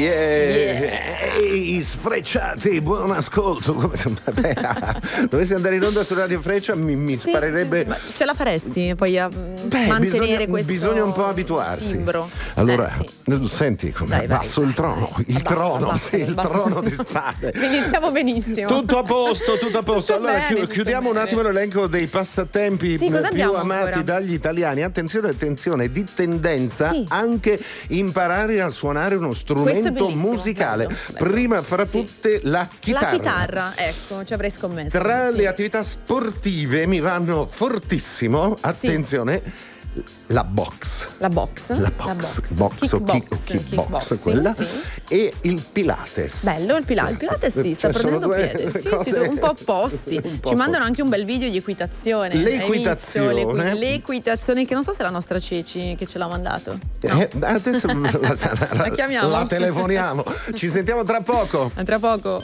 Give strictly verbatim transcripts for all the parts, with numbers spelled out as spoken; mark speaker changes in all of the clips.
Speaker 1: Yeah.
Speaker 2: Yeah. Ehi, sfrecciati, buon ascolto. Come se vabbè, dovessi andare in onda su Radio Freccia mi, mi
Speaker 1: Sì,
Speaker 2: sparerebbe.
Speaker 1: sì, ma ce la faresti poi a
Speaker 2: Beh,
Speaker 1: mantenere
Speaker 2: bisogna,
Speaker 1: questo
Speaker 2: bisogna un po' abituarsi.
Speaker 1: timbro?
Speaker 2: Allora,
Speaker 1: Eh, sì, sì.
Speaker 2: senti come
Speaker 1: Dai, vai,
Speaker 2: basso
Speaker 1: vai,
Speaker 2: il trono,
Speaker 1: vai.
Speaker 2: il
Speaker 1: Abbassa,
Speaker 2: trono,
Speaker 1: abbassa,
Speaker 2: sì, il
Speaker 1: abbassa.
Speaker 2: trono di spade.
Speaker 1: Iniziamo benissimo.
Speaker 2: Tutto a posto, tutto a posto.
Speaker 1: Tutto
Speaker 2: Allora,
Speaker 1: bene,
Speaker 2: chi-
Speaker 1: tutto
Speaker 2: chiudiamo
Speaker 1: bene.
Speaker 2: un attimo l'elenco dei passatempi
Speaker 1: Sì, cosa
Speaker 2: più
Speaker 1: abbiamo
Speaker 2: amati
Speaker 1: ancora?
Speaker 2: dagli italiani. Attenzione, attenzione, di tendenza
Speaker 1: Sì.
Speaker 2: anche imparare a suonare uno
Speaker 1: Questo è
Speaker 2: strumento
Speaker 1: bellissimo,
Speaker 2: musicale.
Speaker 1: bello, bello.
Speaker 2: Prima fra
Speaker 1: Sì.
Speaker 2: tutte la chitarra.
Speaker 1: La chitarra, ecco, ci avrei scommesso.
Speaker 2: Tra
Speaker 1: sì.
Speaker 2: le attività sportive mi vanno fortissimo, attenzione, la box.
Speaker 1: La box,
Speaker 2: La box, box o kick-
Speaker 1: kickbox,
Speaker 2: kickbox, quella,
Speaker 1: sì.
Speaker 2: e il Pilates.
Speaker 1: Bello il Pilates, il Pilates sì, sta
Speaker 2: Cioè, sono
Speaker 1: prendendo
Speaker 2: due
Speaker 1: piede. Sì,
Speaker 2: cose
Speaker 1: sì, un po' opposti.
Speaker 2: un po'
Speaker 1: Ci mandano anche un bel video di equitazione. Hai visto?
Speaker 2: L'equitazione.
Speaker 1: L'equi- L'equitazione, che non so se è la nostra Ceci che ce l'ha mandato. No.
Speaker 2: Eh, adesso la, la-
Speaker 1: La chiamiamo?
Speaker 2: la telefoniamo. Ci sentiamo tra poco.
Speaker 1: A tra poco.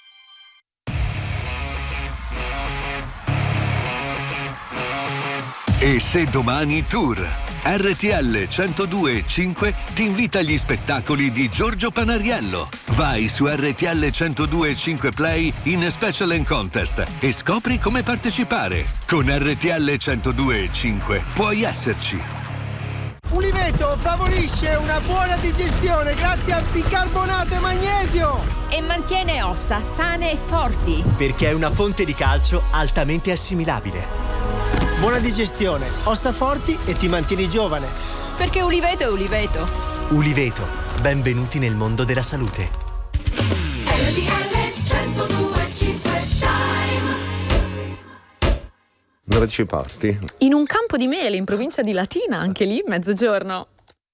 Speaker 3: E se domani tour? R T L centodue e cinque ti invita agli spettacoli di Giorgio Panariello. Vai su R T L centodue e cinque Play in Special and Contest e scopri come partecipare. Con R T L centodue e cinque puoi esserci.
Speaker 4: Uliveto favorisce una buona digestione grazie al bicarbonato e magnesio
Speaker 5: e mantiene ossa sane e forti.
Speaker 6: Perché è una fonte di calcio altamente assimilabile.
Speaker 4: Buona digestione, ossa forti e ti mantieni giovane.
Speaker 5: Perché Uliveto è Uliveto.
Speaker 6: Uliveto, benvenuti nel mondo della salute.
Speaker 7: R T L centodue e cinque Time.
Speaker 2: Dove ci porti?
Speaker 1: In un campo di mele in provincia di Latina, anche lì mezzogiorno.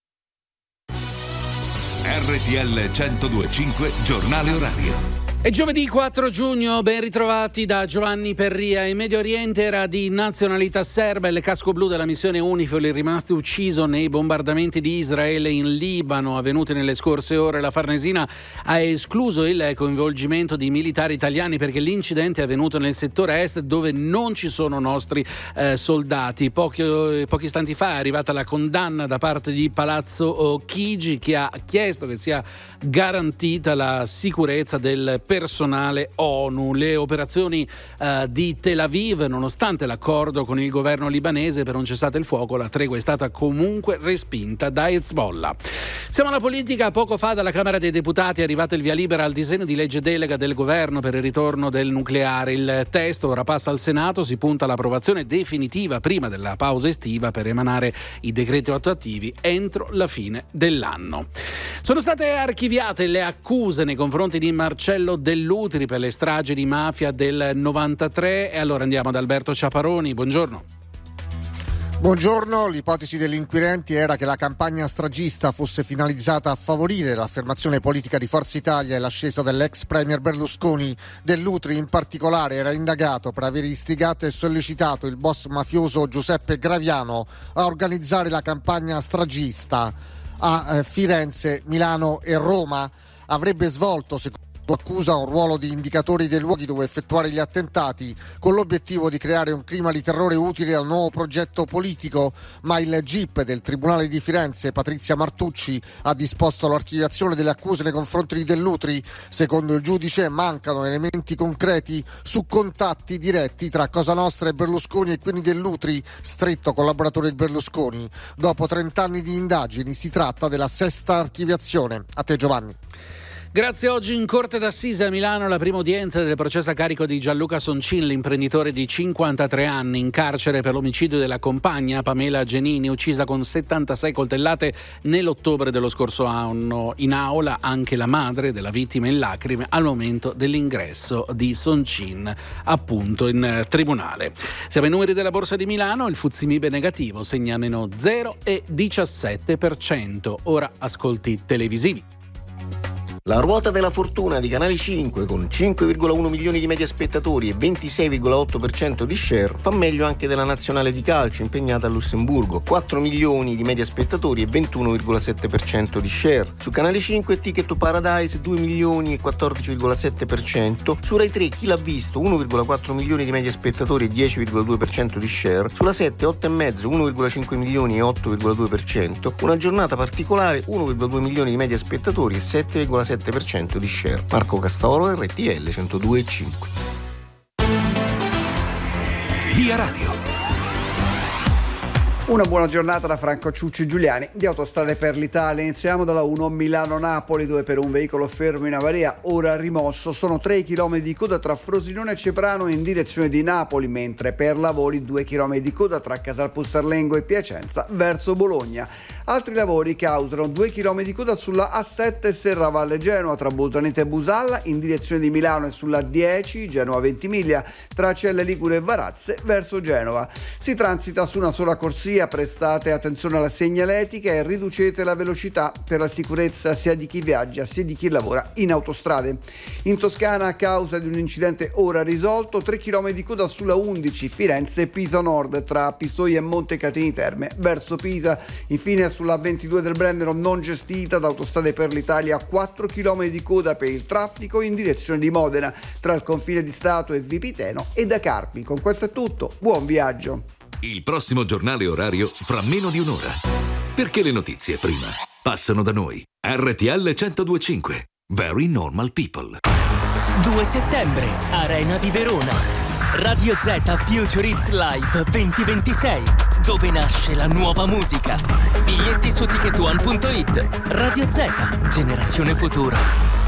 Speaker 3: R T L centodue e cinque Giornale Orario.
Speaker 8: È giovedì quattro giugno, ben ritrovati da Giovanni Perria. In Medio Oriente era di nazionalità serba il casco blu della missione UNIFIL è rimasto ucciso nei bombardamenti di Israele in Libano avvenuti nelle scorse ore. La Farnesina ha escluso il coinvolgimento di militari italiani perché l'incidente è avvenuto nel settore est dove non ci sono nostri eh, soldati. Pochi, pochi istanti fa è arrivata la condanna da parte di Palazzo Chigi che ha chiesto che sia garantita la sicurezza del personale ONU. Le operazioni eh, di Tel Aviv, nonostante l'accordo con il governo libanese per un cessate il fuoco, la tregua è stata comunque respinta da Hezbollah. Siamo alla politica. Poco fa dalla Camera dei Deputati è arrivato il via libera al disegno di legge delega del governo per il ritorno del nucleare. Il testo ora passa al Senato, si punta all'approvazione definitiva prima della pausa estiva per emanare i decreti attuativi entro la fine dell'anno. Sono state archiviate le accuse nei confronti di Marcello Dell'Utri per le stragi di mafia del novantatré e allora andiamo ad Alberto Ciaparoni. Buongiorno.
Speaker 9: Buongiorno, l'ipotesi degli inquirenti era che la campagna stragista fosse finalizzata a favorire l'affermazione politica di Forza Italia e l'ascesa dell'ex premier Berlusconi. Dell'Utri in particolare era indagato per aver istigato e sollecitato il boss mafioso Giuseppe Graviano a organizzare la campagna stragista a eh, Firenze, Milano e Roma. Avrebbe svolto, secondo accusa, un ruolo di indicatori dei luoghi dove effettuare gli attentati con l'obiettivo di creare un clima di terrore utile al nuovo progetto politico, ma il G I P del Tribunale di Firenze, Patrizia Martucci, ha disposto l'archiviazione delle accuse nei confronti di Dell'Utri. Secondo il giudice mancano elementi concreti su contatti diretti tra Cosa Nostra e Berlusconi e quindi Dell'Utri, stretto collaboratore di Berlusconi. Dopo trent'anni di indagini si tratta della sesta archiviazione. A te Giovanni.
Speaker 8: Grazie. Oggi in Corte d'Assise a Milano la prima udienza del processo a carico di Gianluca Soncin, l'imprenditore di cinquantatré anni in carcere per l'omicidio della compagna Pamela Genini, uccisa con settantasei coltellate nell'ottobre dello scorso anno. In aula anche la madre della vittima in lacrime al momento dell'ingresso di Soncin appunto in tribunale. Siamo ai numeri della Borsa di Milano, il F T S E Mib negativo, segna meno zero virgola diciassette per cento. Ora ascolti televisivi.
Speaker 10: La ruota della fortuna di Canale cinque, con cinque virgola uno milioni di media spettatori e ventisei virgola otto per cento di share, fa meglio anche della nazionale di calcio impegnata a Lussemburgo, quattro milioni di media spettatori e ventuno virgola sette per cento di share. Su Canale cinque Ticket to Paradise due milioni e quattordici virgola sette per cento. Su Rai tre Chi l'ha visto uno virgola quattro milioni di media spettatori e dieci virgola due per cento di share. Sulla sette otto e mezzo uno virgola cinque milioni e otto virgola due per cento. Una giornata particolare uno virgola due milioni di media spettatori e sette virgola sette per cento di share. Marco Castoro, R T L centodue e cinque.
Speaker 3: Via Radio.
Speaker 11: Una buona giornata da Franco Ciucci Giuliani di Autostrade per l'Italia. Iniziamo dalla uno Milano-Napoli, dove per un veicolo fermo in avaria, ora rimosso, sono tre chilometri di coda tra Frosinone e Ceprano in direzione di Napoli, mentre per lavori due chilometri di coda tra Casalpusterlengo e Piacenza verso Bologna. Altri lavori causano due chilometri di coda sulla A sette Serravalle Genoa tra Bolzanete e Busalla in direzione di Milano e sulla dieci Genoa Ventimiglia tra Celle Ligure e Varazze verso Genova. Si transita su una sola corsia. Prestate attenzione alla segnaletica e riducete la velocità per la sicurezza sia di chi viaggia sia di chi lavora in autostrade. In Toscana, a causa di un incidente ora risolto, tre chilometri di coda sulla undici Firenze-Pisa Nord tra Pistoia e Montecatini Terme verso Pisa. Infine sulla ventidue del Brennero non gestita da Autostrade per l'Italia, quattro chilometri di coda per il traffico in direzione di Modena tra il confine di Stato e Vipiteno e da Carpi. Con questo è tutto, buon viaggio.
Speaker 3: Il prossimo giornale orario fra meno di un'ora. Perché le notizie prima passano da noi. R T L centodue e cinque. Very Normal People.
Speaker 12: due settembre, Arena di Verona. Radio Z Future Hits Live duemilaventisei, dove nasce la nuova musica. Biglietti su ticket one punto it. Radio Z, generazione futura.